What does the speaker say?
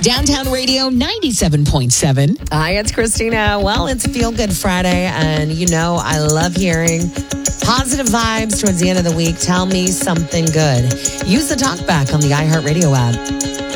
Downtown Radio 97.7. Hi, it's Christina. Well, it's Feel Good Friday, and you know I love hearing positive vibes towards the end of the week. Tell me something good. Use the talkback on the iHeartRadio app.